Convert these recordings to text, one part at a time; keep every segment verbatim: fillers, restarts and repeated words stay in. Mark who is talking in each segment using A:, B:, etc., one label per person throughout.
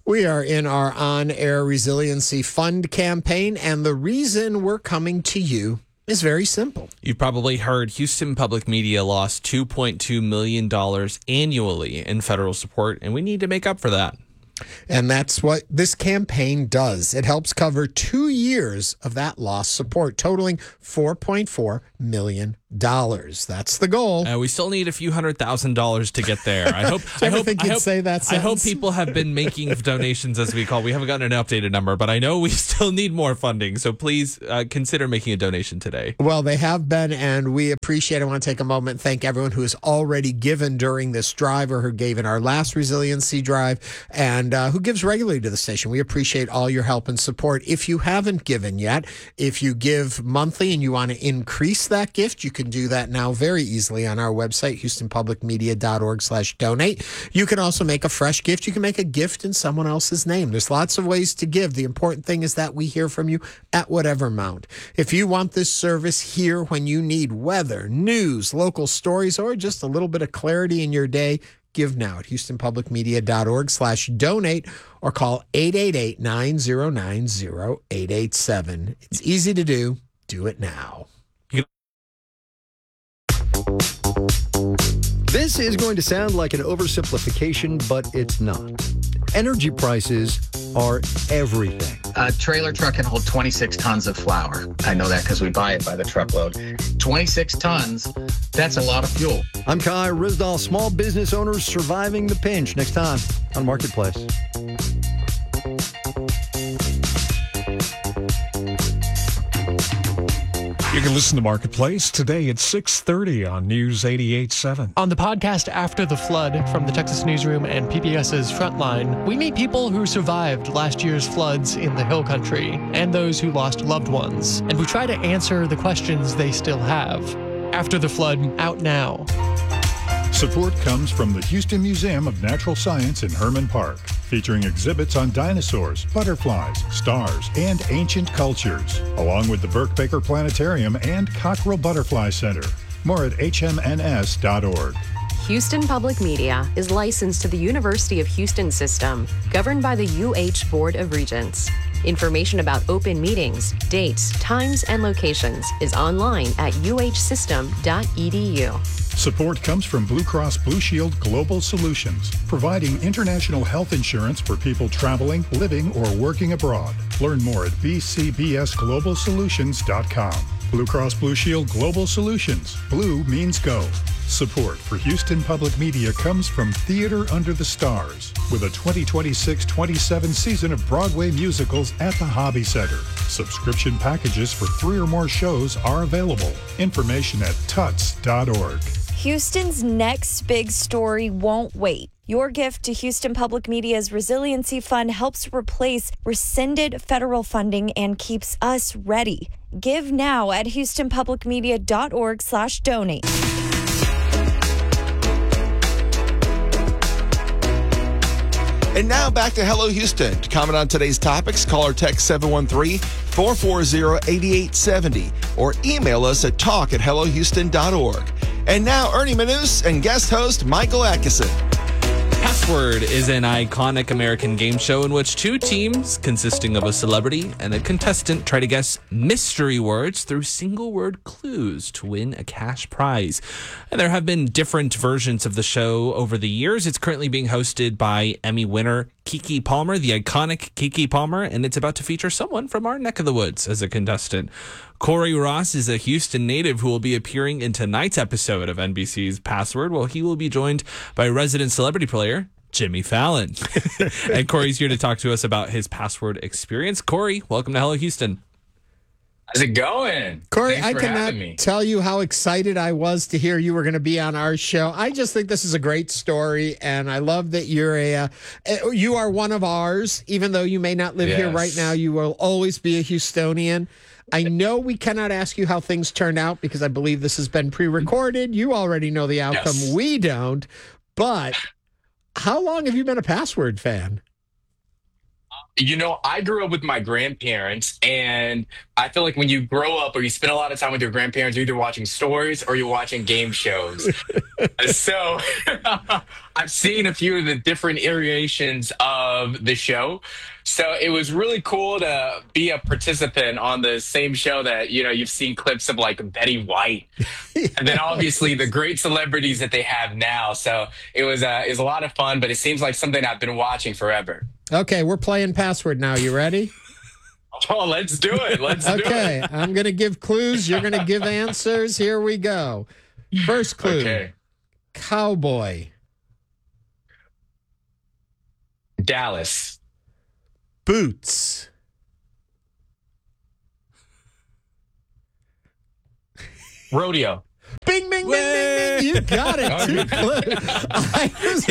A: We are in our on-air resiliency fund campaign, and the reason we're coming to you is very simple.
B: You've probably heard Houston Public Media lost two point two million dollars annually in federal support, and we need to make up for that.
A: And that's what this campaign does. It helps cover two years of that lost support, totaling four point four million dollars. That's the goal.
B: Uh, we still need a few hundred thousand dollars to get there. I hope.
A: I
B: hope.
A: think
B: I
A: you'd
B: hope,
A: say that
B: I hope
A: sentence.
B: people have been making donations as we call. We haven't gotten an updated number, but I know we still need more funding. So please uh, consider making a donation today.
A: Well, they have been, and we appreciate it. I want to take a moment and thank everyone who has already given during this drive or who gave in our last resiliency drive and uh, who gives regularly to the station. We appreciate all your help and support. If you haven't given yet, if you give monthly and you want to increase that gift, you can do that now very easily on our website, houston public media dot org slash donate. You can also make a fresh gift. You can make a gift in someone else's name. There's lots of ways to give. The important thing is that we hear from you at whatever amount. If you want this service here when you need weather, news, local stories, or just a little bit of clarity in your day, give now at houston public media dot org slash donate or call eight eight eight, nine zero nine, zero eight eight seven. It's easy to do. Do it now.
C: This is going to sound like an oversimplification, but it's not. Energy prices are everything.
D: A trailer truck can hold twenty-six tons of flour. I know that because we buy it by the truckload. twenty-six tons, that's a lot of fuel.
C: I'm Kai Rizdal, small business owners surviving the pinch. Next time on Marketplace.
E: You can listen to Marketplace today at six thirty on News eighty-eight point seven.
F: On the podcast After the Flood from the Texas Newsroom and PBS's Frontline, we meet people who survived last year's floods in the Hill Country and those who lost loved ones. And we try to answer the questions they still have. After the Flood, out now.
E: Support comes from the Houston Museum of Natural Science in Herman Park, featuring exhibits on dinosaurs, butterflies, stars, and ancient cultures, along with the Burke Baker Planetarium and Cockrell Butterfly Center. More at H M N S dot org.
G: Houston Public Media is licensed to the University of Houston System, governed by the U H Board of Regents. Information about open meetings, dates, times, and locations is online at u h system dot e d u.
E: Support comes from Blue Cross Blue Shield Global Solutions, providing international health insurance for people traveling, living, or working abroad. Learn more at b c b s global solutions dot com. Blue Cross Blue Shield Global Solutions. Blue means go. Support for Houston Public Media comes from Theater Under the Stars, with a twenty twenty-six twenty-seven season of Broadway musicals at the Hobby Center. Subscription packages for three or more shows are available. Information at tuts dot org.
H: Houston's next big story won't wait. Your gift to Houston Public Media's Resiliency Fund helps replace rescinded federal funding and keeps us ready. Give now at houston public media dot org slash donate.
I: And now back to Hello Houston. To comment on today's topics, call or text seven one three, four four zero, eight eight seven zero or email us at talk at hello houston dot org. And now Ernie Manus and guest host Michael Atkinson.
B: Password is an iconic American game show in which two teams, consisting of a celebrity and a contestant, try to guess mystery words through single-word clues to win a cash prize. And there have been different versions of the show over the years. It's currently being hosted by Emmy winner Keke Palmer, the iconic Keke Palmer, and it's about to feature someone from our neck of the woods as a contestant. Corey Ross is a Houston native who will be appearing in tonight's episode of N B C's Password, while he will be joined by resident celebrity player Jimmy Fallon. And Corey's here to talk to us about his Password experience. Corey, welcome to Hello Houston.
D: How's it going?
A: Corey,
D: Thanks
A: I
D: for
A: cannot
D: having me.
A: tell you how excited I was to hear you were going to be on our show. I just think this is a great story, and I love that you're a uh, you are one of ours. Even though you may not live
D: Yes.
A: here right now, you will always be a Houstonian. I know we cannot ask you how things turned out because I believe this has been pre-recorded. You already know the outcome.
D: Yes.
A: We don't. But how long have you been a Password fan?
J: You know, I grew up with my grandparents, and I feel like when you grow up or you spend a lot of time with your grandparents, you're either watching stories or you're watching game shows. So I've seen a few of the different iterations of the show. So it was really cool to be a participant on the same show that, you know, you've seen clips of like Betty White and then obviously the great celebrities that they have now. So it was, uh, it was a lot of fun, but it seems like something I've been watching forever.
A: Okay, we're playing Password now. You ready?
J: Oh, let's do it. Let's do it.
A: Okay, I'm going to give clues. You're going to give answers. Here we go. First clue.
J: Okay.
A: Cowboy.
J: Dallas.
A: Boots.
J: Rodeo.
A: Bing, bing, bing, bing, bing. You got it. Two clues. I was,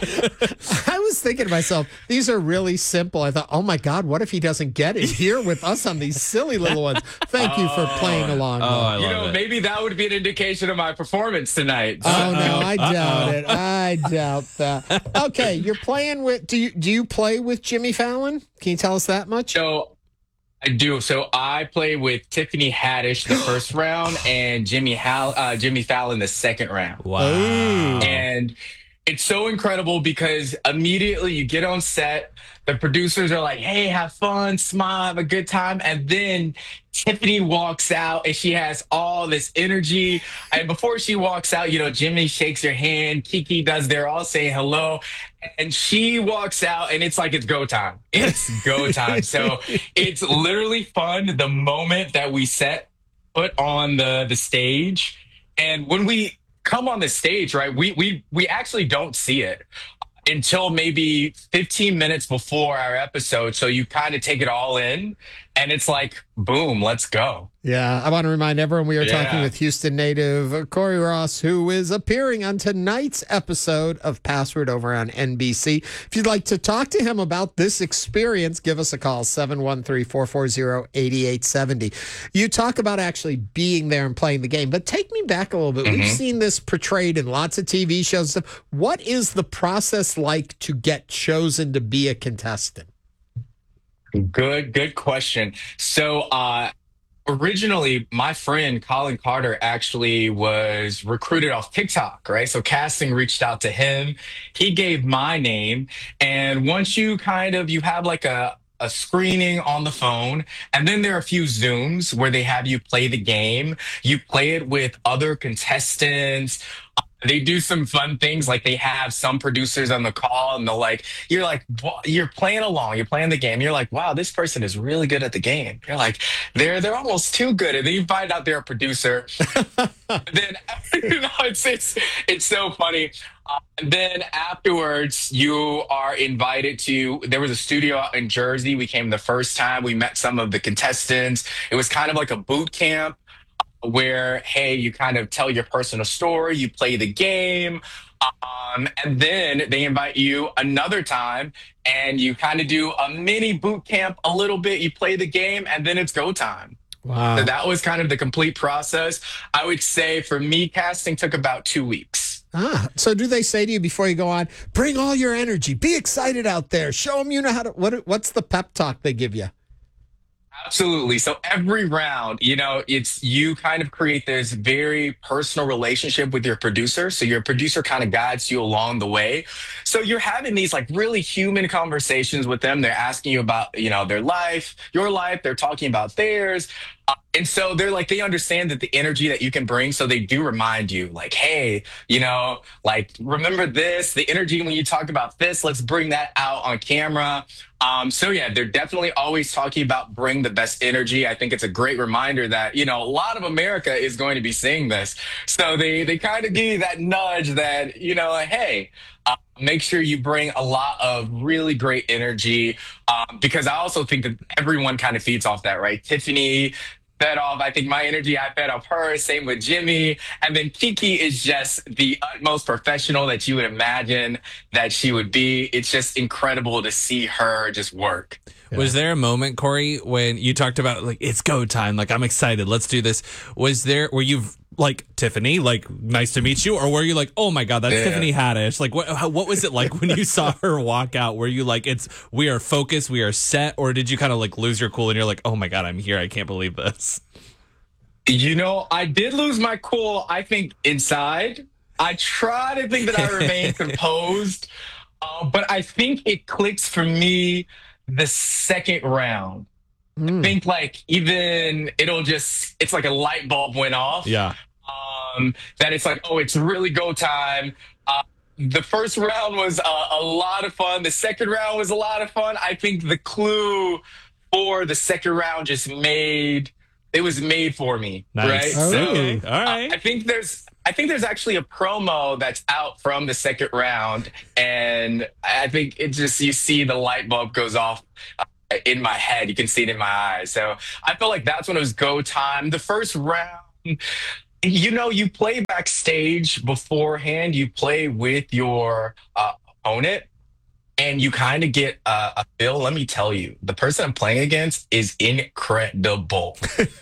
A: I was thinking to myself, these are really simple. I thought, oh my God, what if he doesn't get it here with us on these silly little ones? Thank you for playing along.
B: Oh, I
J: You
B: love
J: know,
B: it.
J: maybe that would be an indication of my performance tonight.
A: Oh no, I doubt it. I doubt that. Okay, you're playing with. Do you do you play with Jimmy Fallon? Can you tell us that much?
J: So I do. So I play with Tiffany Haddish the first round and Jimmy Hall, uh, Jimmy Fallon the second round.
B: Wow.
J: And it's so incredible because immediately you get on set, the producers are like, hey, have fun, smile, have a good time. And then Tiffany walks out and she has all this energy. And before she walks out, you know, Jimmy shakes her hand, Kiki does, they're all saying hello. And she walks out and it's like it's go time. It's go time. So it's literally fun the moment that we set put on the the stage. And when we come on the stage, right, we we we actually don't see it until maybe fifteen minutes before our episode. So you kind of take it all in and it's like, boom, let's go.
A: Yeah, I want to remind everyone we are
J: Yeah.
A: talking with Houston native Corey Ross, who is appearing on tonight's episode of Password over on N B C. If you'd like to talk to him about this experience, give us a call, seven one three, four four zero, eight eight seven zero. You talk about actually being there and playing the game, but take me back a little bit.
J: Mm-hmm.
A: We've seen this portrayed in lots of T V shows and stuff. What is the process like to get chosen to be a contestant?
J: Good, good question. So, uh, originally, my friend Colin Carter actually was recruited off TikTok, right? So casting reached out to him. He gave my name. And once you kind of, you have like a, a screening on the phone, and then there are a few Zooms where they have you play the game. You play it with other contestants. They do some fun things, like they have some producers on the call and they're like, you're like, "Wha- you're playing along, you're playing the game. You're like, wow, this person is really good at the game. You're like, they're they're almost too good. And then you find out they're a producer. Then you know, it's, it's, it's so funny. Uh, and then afterwards, you are invited to, there was a studio out in Jersey. We came the first time. We met some of the contestants. It was kind of like a boot camp, where, hey, you kind of tell your personal story, you play the game, um, and then they invite you another time and you kind of do a mini boot camp a little bit, you play the game, and then it's go time.
A: Wow.
J: So that was kind of the complete process. I would say for me, casting took about two weeks.
A: Ah, so do they say to you before you go on, bring all your energy, be excited out there, show them you know how to, what, what's the pep talk they give you?
J: Absolutely. So every round, you know, it's you kind of create this very personal relationship with your producer. So your producer kind of guides you along the way. So you're having these like really human conversations with them. They're asking you about, you know, their life, your life. They're talking about theirs. Uh, and so they're like, they understand that the energy that you can bring. So they do remind you like, hey, you know, like, remember this, the energy when you talk about this, let's bring that out on camera. Um, so yeah, they're definitely always talking about bring the best energy. I think it's a great reminder that, you know, a lot of America is going to be seeing this. So they, they kind of give you that nudge that, you know, like, hey, uh, make sure you bring a lot of really great energy. Um, because I also think that everyone kind of feeds off that, right? Tiffany fed off, I think my energy, I fed off her, same with Jimmy. And then Kiki is just the utmost professional that you would imagine that she would be. It's just incredible to see her just work.
B: Yeah. Was there a moment, Corey, when you talked about like, it's go time, like I'm excited, let's do this. Was there, were you like, Tiffany, like, nice to meet you? Or were you like, oh my God, that's
J: Yeah.
B: Tiffany Haddish? Like, what how- what was it like when you saw her walk out? Were you like, it's we are focused, we are set? Or did you kind of like lose your cool and you're like, oh my God, I'm here. I can't believe this.
J: You know, I did lose my cool, I think, inside. I try to think that I remain composed, uh, but I think it clicks for me the second round. I think like even it'll just, it's like a light bulb went off.
B: Yeah.
J: Um, that it's like, oh, it's really go time. Uh, the first round was a, a lot of fun. The second round was a lot of fun. I think the clue for the second round just made, it was made for me.
B: Nice.
J: Right. So
B: Okay. All right.
J: uh, I think there's, I think there's actually a promo that's out from the second round. And I think it just, you see the light bulb goes off uh, in my head. You can see it in my eyes. So I felt like that's when it was go time. The first round, you know, you play backstage beforehand, you play with your uh, opponent, and you kind of get uh, a feel. Let me tell you, the person I'm playing against is incredible.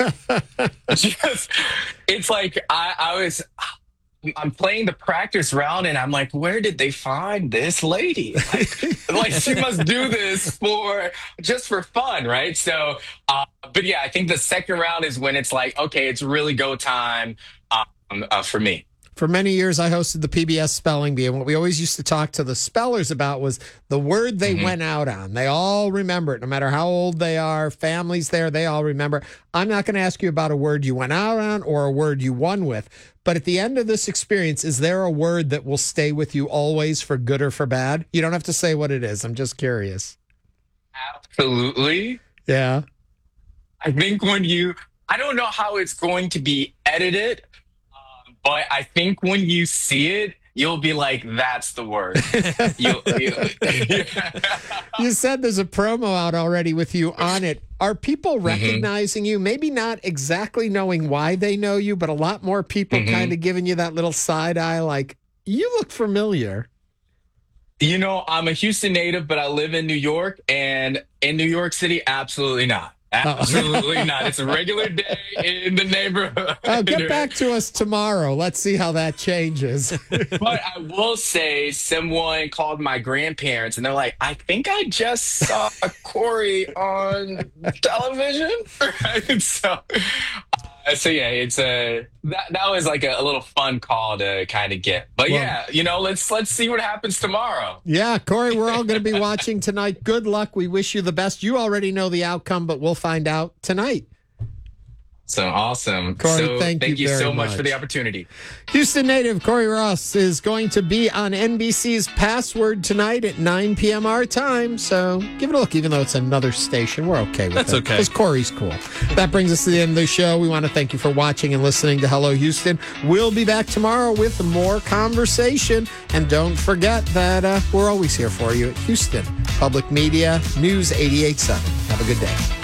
J: Just, it's like I, I was. I'm playing the practice round and I'm like, where did they find this lady? Like, like she must do this for just for fun, right? So, uh, but yeah, I think the second round is when it's like, okay, it's really go time um, uh, for me.
A: For many years, I hosted the P B S Spelling Bee, and what we always used to talk to the spellers about was the word they mm-hmm. went out on. They all remember it, no matter how old they are, families there, they all remember. I'm not going to ask you about a word you went out on or a word you won with, but at the end of this experience, is there a word that will stay with you always for good or for bad? You don't have to say what it is. I'm just curious.
J: Absolutely.
A: Yeah.
J: I think when you, I don't know how it's going to be edited, but I think when you see it, you'll be like, that's the word. you'll, you'll,
A: you said there's a promo out already with you on it. Are people recognizing mm-hmm. you? Maybe not exactly knowing why they know you, but a lot more people mm-hmm. kind of giving you that little side eye like, you look familiar.
J: You know, I'm a Houston native, but I live in New York. And in New York City, absolutely not. Absolutely not. It's a regular day in the neighborhood.
A: Oh, get back to us tomorrow. Let's see how that changes.
J: But I will say someone called my grandparents and they're like, I think I just saw a Corey on television. Right? So, uh, so yeah, it's a that that was like a, a little fun call to kind of get. But well, yeah, you know, let's let's see what happens tomorrow.
A: Yeah, Corey, we're all going to be watching tonight. Good luck. We wish you the best. You already know the outcome, but we'll find out tonight.
J: So awesome.
A: Corey,
J: so,
A: thank,
J: thank
A: you,
J: you
A: very
J: so much,
A: much
J: for the opportunity.
A: Houston native Corey Ross is going to be on N B C's Password tonight at nine p.m. our time. So give it a look, even though it's another station. We're okay with
B: That's
A: it.
B: okay.
A: Because Corey's cool. That brings us to the end of the show. We want to thank you for watching and listening to Hello Houston. We'll be back tomorrow with more conversation. And don't forget that uh, we're always here for you at Houston Public Media News eighty-eight point seven. Have a good day.